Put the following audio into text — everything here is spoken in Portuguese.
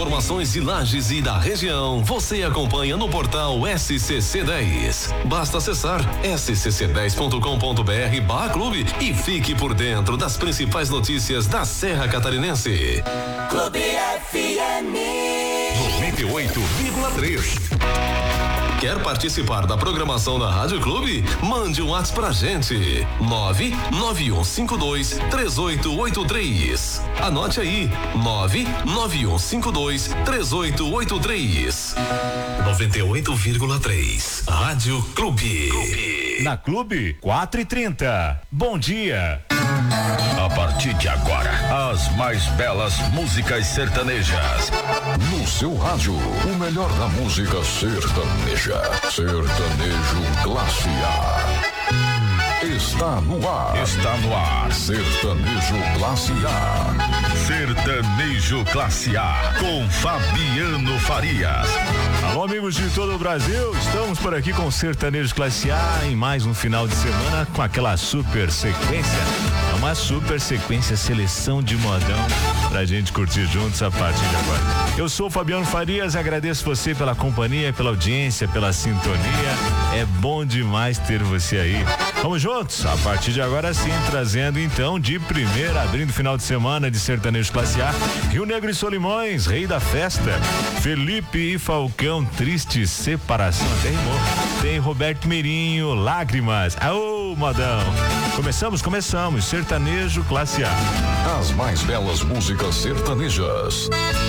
informações de Lages e da região, você acompanha no portal SCC10. Basta acessar scc10.com.br/clube e fique por dentro das principais notícias da Serra Catarinense. Clube FM 98,3. Quer participar da programação da Rádio Clube? Mande um WhatsApp pra gente. 991523883. Anote aí. 991523883. 98,3. Rádio Clube. Na Clube 4h30. Bom dia. A partir de agora, as mais belas músicas sertanejas. No seu rádio, o melhor da música sertaneja. Sertanejo Classe A. Está no ar. Está no ar. Sertanejo Classe A. Sertanejo Classe A. Com Fabiano Farias. Alô, amigos de todo o Brasil. Estamos por aqui com Sertanejo Classe A em mais um final de semana com aquela super sequência. É uma super sequência, seleção de modão pra gente curtir juntos a partir de agora. Eu sou o Fabiano Farias, agradeço você pela companhia, pela audiência, pela sintonia. É bom demais ter você aí. Vamos juntos, a partir de agora sim, trazendo então de primeira, abrindo o final de semana de Sertanejo Classe A, Rio Negro e Solimões, Rei da Festa, Felipe e Falcão, Triste Separação, até rimou. Tem Roberto Mirinho, Lágrimas. Aô, modão. Começamos, Sertanejo Classe A. As mais belas músicas sertanejas.